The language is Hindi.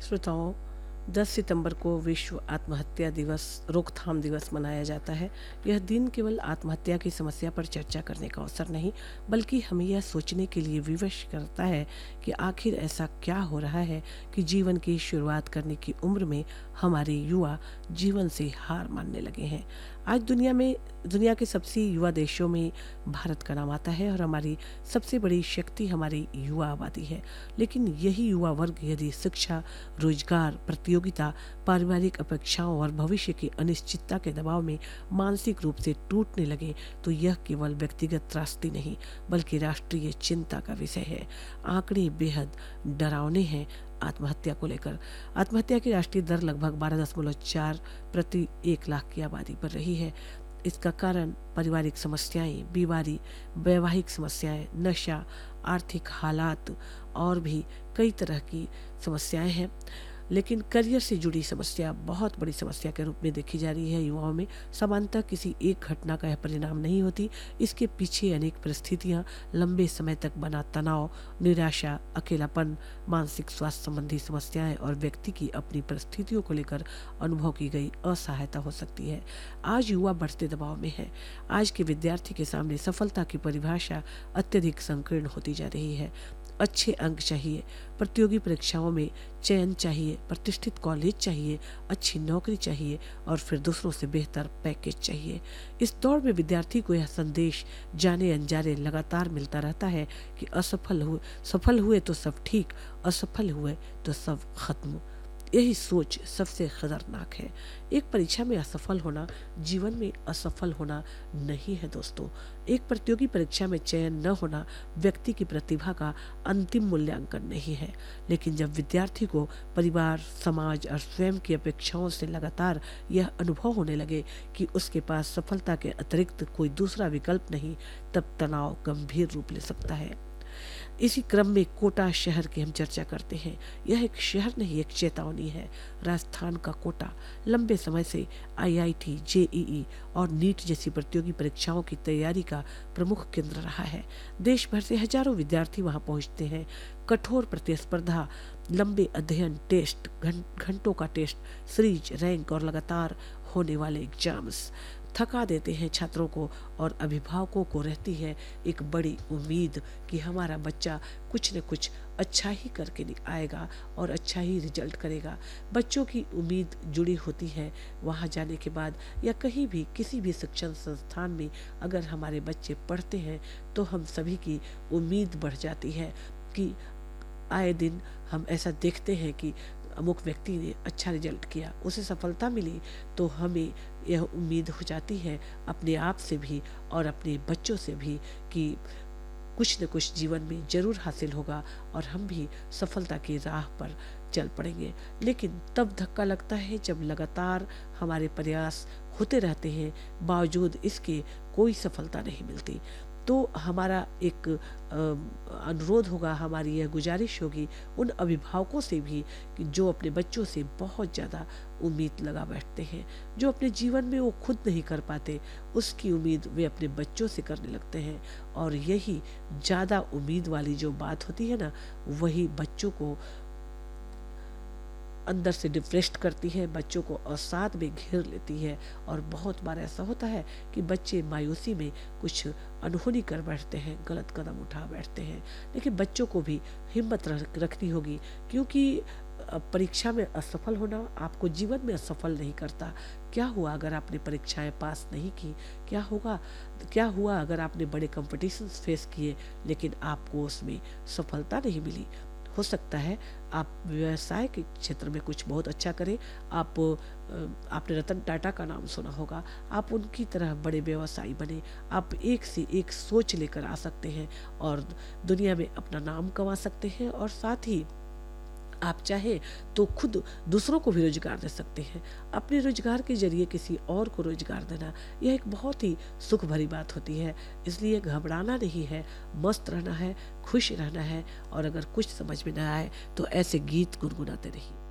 श्रोताओं, 10 सितंबर को विश्व आत्महत्या दिवस रोकथाम दिवस मनाया जाता है। यह दिन केवल आत्महत्या की समस्या पर चर्चा करने का अवसर नहीं, बल्कि हमें यह सोचने के लिए विवश करता है कि आखिर ऐसा क्या हो रहा है कि जीवन की शुरुआत करने की उम्र में हमारे युवा जीवन से हार मानने लगे हैं। आज दुनिया के सबसे युवा देशों में भारत का नाम आता है और हमारी सबसे बड़ी शक्ति हमारी युवा आबादी है। लेकिन यही युवा वर्ग यदि शिक्षा, रोजगार, प्रतियोगिता, पारिवारिक अपेक्षाओं और भविष्य की अनिश्चितता के दबाव में मानसिक रूप से टूटने लगे, तो यह केवल व्यक्तिगत त्रासदी नहीं, बल्कि राष्ट्रीय चिंता का विषय है। आंकड़े बेहद डरावने हैं आत्महत्या को लेकर। आत्महत्या की राष्ट्रीय दर लगभग 12.4 प्रति 1 लाख की आबादी पर रही है। इसका कारण पारिवारिक समस्याएं, बीमारी, वैवाहिक समस्याएं, नशा, आर्थिक हालात और भी कई तरह की समस्याएं हैं। लेकिन करियर से जुड़ी समस्या बहुत बड़ी समस्या के रूप में देखी जा रही है युवाओं में। समानता किसी एक घटना का यह परिणाम नहीं होती। इसके पीछे अनेक परिस्थितियां, लंबे समय तक बना तनाव, निराशा, अकेलापन, मानसिक स्वास्थ्य संबंधी समस्याएं और व्यक्ति की अपनी परिस्थितियों को लेकर अनुभव की गई असहायता हो सकती है। आज युवा बढ़ते दबाव में है। आज के विद्यार्थी के सामने सफलता की परिभाषा अत्यधिक संकीर्ण होती जा रही है। अच्छे अंक चाहिए, प्रतियोगी परीक्षाओं में चयन चाहिए, प्रतिष्ठित कॉलेज चाहिए, अच्छी नौकरी चाहिए और फिर दूसरों से बेहतर पैकेज चाहिए। इस दौड़ में विद्यार्थी को यह संदेश जाने अनजाने लगातार मिलता रहता है कि सफल हुए तो सब ठीक, असफल हुए तो सब खत्म। यही सोच सबसे खतरनाक है। एक परीक्षा में असफल होना जीवन में असफल होना नहीं है दोस्तों। एक प्रतियोगी परीक्षा में चयन न होना व्यक्ति की प्रतिभा का अंतिम मूल्यांकन नहीं है। लेकिन जब विद्यार्थी को परिवार, समाज और स्वयं की अपेक्षाओं से लगातार यह अनुभव होने लगे कि उसके पास सफलता के अतिरिक्त कोई दूसरा विकल्प नहीं, तब तनाव गंभीर रूप ले सकता है। इसी क्रम में कोटा शहर की हम चर्चा करते हैं। यह एक शहर नहीं, एक चेतावनी है। राजस्थान का कोटा लंबे समय से आईआईटी, जेईई और नीट जैसी प्रतियोगी परीक्षाओं की तैयारी का प्रमुख केंद्र रहा है। देश भर से हजारों विद्यार्थी वहां पहुंचते हैं। कठोर प्रतिस्पर्धा, लंबे अध्ययन, टेस्ट, घंटों का टेस्ट, सीरीज, रैंक और लगातार होने वाले एग्जाम्स थका देते हैं छात्रों को, और अभिभावकों को रहती है एक बड़ी उम्मीद कि हमारा बच्चा कुछ न कुछ अच्छा ही करके आएगा और अच्छा ही रिजल्ट करेगा। बच्चों की उम्मीद जुड़ी होती है वहाँ जाने के बाद, या कहीं भी किसी भी शिक्षण संस्थान में अगर हमारे बच्चे पढ़ते हैं तो हम सभी की उम्मीद बढ़ जाती है कि आए दिन हम ऐसा देखते हैं कि अमुक व्यक्ति ने अच्छा रिजल्ट किया, उसे सफलता मिली, तो हमें यह उम्मीद हो जाती है अपने आप से भी और अपने बच्चों से भी कि कुछ न कुछ जीवन में जरूर हासिल होगा और हम भी सफलता की राह पर चल पड़ेंगे। लेकिन तब धक्का लगता है जब लगातार हमारे प्रयास होते रहते हैं, बावजूद इसके कोई सफलता नहीं मिलती। तो हमारा एक अनुरोध होगा, हमारी यह गुजारिश होगी उन अभिभावकों से भी कि जो अपने बच्चों से बहुत ज़्यादा उम्मीद लगा बैठते हैं, जो अपने जीवन में वो खुद नहीं कर पाते, उसकी उम्मीद वे अपने बच्चों से करने लगते हैं। और यही ज़्यादा उम्मीद वाली जो बात होती है ना, वही बच्चों को अंदर से डिप्रेस्ड करती है, बच्चों को अवसाद में घेर लेती है। और बहुत बार ऐसा होता है कि बच्चे मायूसी में कुछ अनहोनी कर बैठते हैं, गलत कदम उठा बैठते हैं। लेकिन बच्चों को भी हिम्मत रखनी होगी, क्योंकि परीक्षा में असफल होना आपको जीवन में असफल नहीं करता। क्या हुआ अगर आपने परीक्षाएं पास नहीं की? क्या हुआ अगर आपने बड़े कंपटीशंस फेस किए लेकिन आपको उसमें सफलता नहीं मिली? हो सकता है आप व्यवसाय के क्षेत्र में कुछ बहुत अच्छा करें। आपने रतन टाटा का नाम सुना होगा, आप उनकी तरह बड़े व्यवसायी बने। आप एक से एक सोच लेकर आ सकते हैं और दुनिया में अपना नाम कमा सकते हैं, और साथ ही आप चाहे तो खुद दूसरों को भी रोजगार दे सकते हैं। अपने रोजगार के जरिए किसी और को रोजगार देना, यह एक बहुत ही सुख भरी बात होती है। इसलिए घबराना नहीं है, मस्त रहना है, खुश रहना है, और अगर कुछ समझ में न आए तो ऐसे गीत गुनगुनाते रहिए।